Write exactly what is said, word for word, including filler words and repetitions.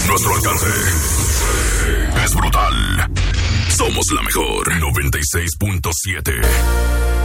Nuestro alcance es brutal. Somos la mejor noventa y seis punto siete.